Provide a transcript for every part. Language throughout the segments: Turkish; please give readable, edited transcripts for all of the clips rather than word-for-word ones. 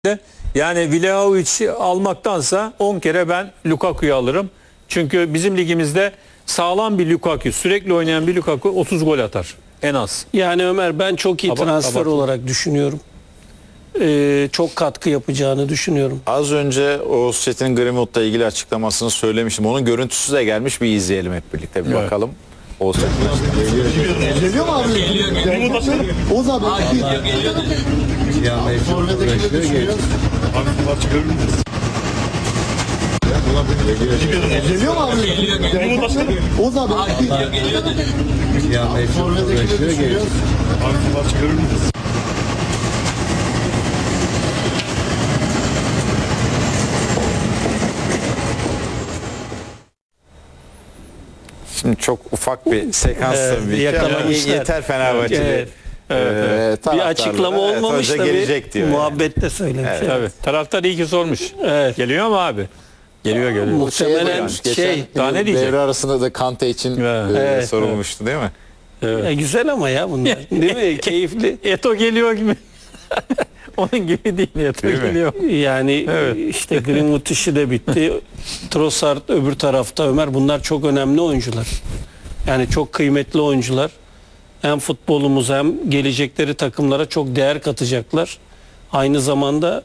Yani Vlahovic'i almaktansa 10 kere ben Lukaku'yu alırım. Çünkü bizim ligimizde sağlam bir Lukaku, sürekli oynayan bir Lukaku 30 gol atar en az. Yani Ömer, ben çok iyi transfer olarak düşünüyorum. Çok katkı yapacağını düşünüyorum. Az önce Oğuz Çetin'in Greenwood'la ilgili açıklamasını söylemiştim. Onun görüntüsü de gelmiş, bir izleyelim hep birlikte. Bir bakalım. Oğuz Çetin. Geliyor mu abi? Geliyor. Oğuz abi. Geliyor. Geliyor mu abi? Geliyor. Oğuz abi. Geliyor. Şimdi çok ufak bir sekans tabii ki. Yeter Fenerbahçe'de. Bir açıklama olmamış da gelecek diyor. Muhabbette söylemiş. Evet. Tabii. Taraftar iyi ki sormuş. Evet. Geliyor mu abi? Geliyor. Muhtemelen daha ne diyecek? Devre arasında da Kante için sorulmuştu değil mi? Evet. Güzel ama ya bunlar. Değil mi? Keyifli. Eto geliyor gibi. Onun gibi değil. Eto geliyor. Yani işte Greenwood işi de bitti. Trossard öbür tarafta, Ömer. Bunlar çok önemli oyuncular. Yani çok kıymetli oyuncular. Hem futbolumuza hem gelecekleri takımlara çok değer katacaklar. Aynı zamanda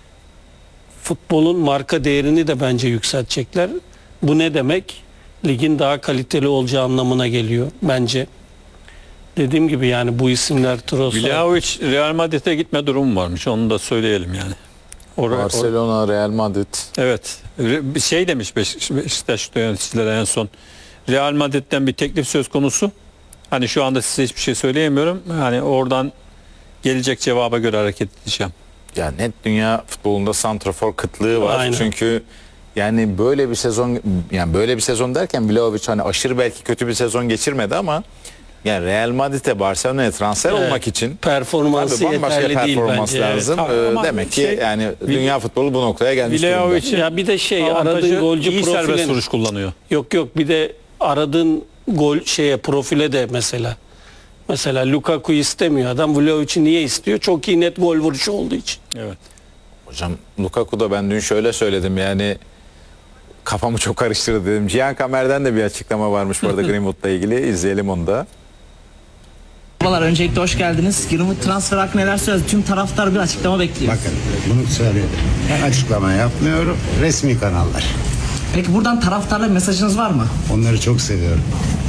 futbolun marka değerini de bence yükseltecekler. Bu ne demek? Ligin daha kaliteli olacağı anlamına geliyor bence. Dediğim gibi yani bu isimler Trossard. Vlahovic Real Madrid'e gitme durumu varmış. Onu da söyleyelim yani. Barcelona, Real Madrid. Evet. Bir şey demiş Beşiktaş yöneticilere en son. Real Madrid'den bir teklif söz konusu. Hani şu anda size hiçbir şey söyleyemiyorum. Hani oradan gelecek cevaba göre hareket edeceğim. Ya net dünya futbolunda santrafor kıtlığı var. Aynen. Çünkü yani böyle bir sezon, yani böyle bir sezon derken Vlahovic hani aşırı belki kötü bir sezon geçirmedi ama yani Real Madrid'e, Barcelona'ya transfer olmak için performansı bambaşka yeterli değil performans bence. lazım. Demek ki yani dünya futbolu bu noktaya gelmiş durumda. Ya bir de aradığın golcü iyi serbest profile vuruş kullanıyor. Yok bir de aradığın gol profile de mesela Lukaku istemiyor adam, Vlahovic'i niye istiyor? Çok iyi net gol vuruşu olduğu için. Evet. Hocam Lukaku'da ben dün şöyle söyledim, yani kafamı çok karıştırdı dedim. Cihan Kamer'den de bir açıklama varmış bu arada Greenwood'la ilgili. İzleyelim onu da. Merhabalar, öncelikle hoş geldiniz. Greenwood transfer hakkında neler söyledi? Tüm taraftar bir açıklama bekliyor. Bakın bunu söyledim. Ben açıklama yapmıyorum. Resmi kanallar. Peki buradan taraftarla mesajınız var mı? Onları çok seviyorum.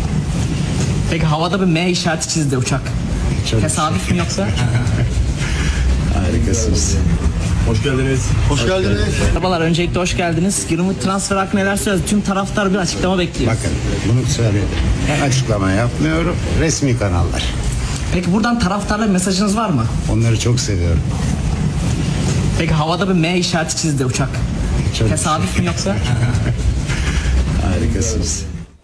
Peki havada bir M işareti çizdi uçak. Çok Tesadüf mü yoksa? Harikasınız. Hoş geldiniz. Merhabalar, öncelikle hoş geldiniz. Greenwood transfer hakkında neler söyledi? Tüm taraftar bir açıklama bekliyor. Bakın bunu söyledim. Ben açıklama yapmıyorum. Resmi kanallar. Peki buradan taraftarla mesajınız var mı? Onları çok seviyorum. Peki havada bir M işareti çizdi uçak. Çok Tesadüf mü yoksa? Harikasınız.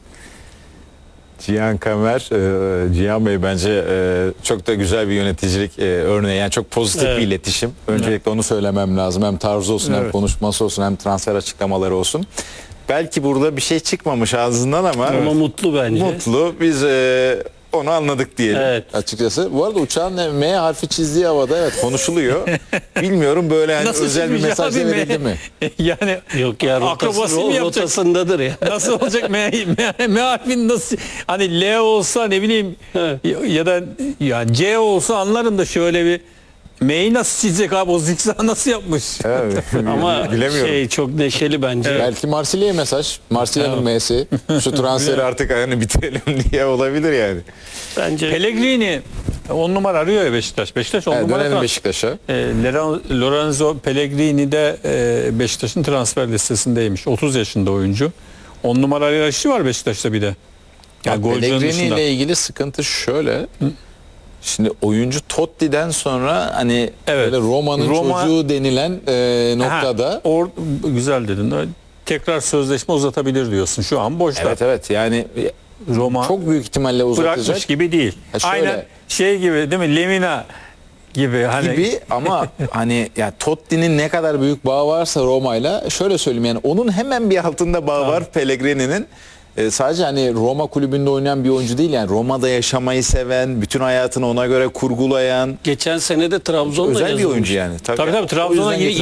Cihan Kamer, Cihan Bey bence çok da güzel bir yöneticilik örneği. Yani çok pozitif bir iletişim. Öncelikle onu söylemem lazım. Hem tarzı olsun, hem konuşması olsun, hem transfer açıklamaları olsun. Belki burada bir şey çıkmamış ağzından ama mutlu bence. Mutlu. Biz onu anladık diyelim açıkçası. Bu arada uçağın M harfi çizdiği havada konuşuluyor. Bilmiyorum böyle hani özel bir mesaj verildi mi? Yani Yok ya, rotasındadır ya. Nasıl olacak M harfinin nasıl, hani L olsa ne bileyim ya da yani C olsa anlarım da şöyle bir M'yi nasıl çizecek abi, o zikzak nasıl yapmış? Evet, Ama bilemiyorum. çok neşeli bence. Belki Marsilya'ya mesaj. Marsilya'nın M'si. Şu transferi artık hani bitirelim diye olabilir yani. Bence Pellegrini 10 numara arıyor ya Beşiktaş. Beşiktaş 10 numara. Dönelim Beşiktaş'a. Lorenzo Pellegrini de Beşiktaş'ın transfer listesindeymiş. 30 yaşında oyuncu. 10 numara yarışı var Beşiktaş'ta bir de. Yani Pellegrini ile ilgili sıkıntı şöyle. Şimdi oyuncu Totti'den sonra hani böyle Roma'nın çocuğu denilen noktada. Güzel dedin. Tekrar sözleşme uzatabilir diyorsun. Şu an boşta. Evet yani Roma çok büyük ihtimalle uzatacak. Bırakmış gibi değil. Aynen şey gibi değil mi? Lemina gibi. Gibi ama hani ya Totti'nin ne kadar büyük bağı varsa Roma'yla, şöyle söyleyeyim yani onun hemen bir altında bağı var Pellegrini'nin. sadece hani Roma kulübünde oynayan bir oyuncu değil, yani Roma'da yaşamayı seven, bütün hayatını ona göre kurgulayan Geçen sene de Trabzon'da özel bir yazılmış. oyuncu yani. Tabii O yüzden Trabzon'a